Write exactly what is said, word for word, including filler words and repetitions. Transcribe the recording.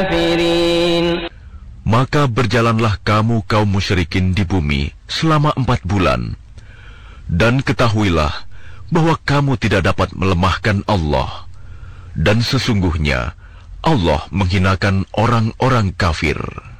Maka berjalanlah kamu kaum musyrikin di bumi selama empat bulan. Dan ketahuilah bahwa kamu tidak dapat melemahkan Allah. Dan sesungguhnya Allah menghinakan orang-orang kafir.